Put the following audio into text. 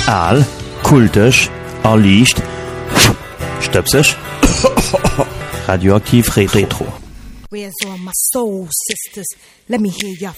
Aal, kultisch, erlicht, stöpsisch, radioaktiv retro. Where's all my soul sisters? Let me hear your